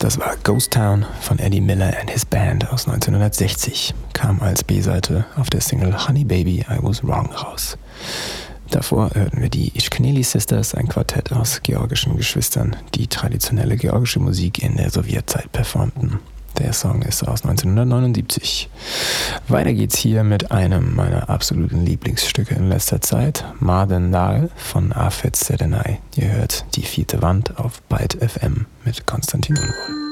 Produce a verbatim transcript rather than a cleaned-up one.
Das war Ghost Town von Eddie Miller and His Band aus neunzehnhundertsechzig, kam als B-Seite auf der Single Honey Baby I Was Wrong raus. Davor hörten wir die Ishkeneli Sisters, ein Quartett aus georgischen Geschwistern, die traditionelle georgische Musik in der Sowjetzeit performten. Der Song ist aus neunzehnhundertneunundsiebzig. Weiter geht's hier mit einem meiner absoluten Lieblingsstücke in letzter Zeit, Maden Dal von Afet Serenay. Ihr hört die vierte Wand auf Byte F M mit Konstantin Unwohl.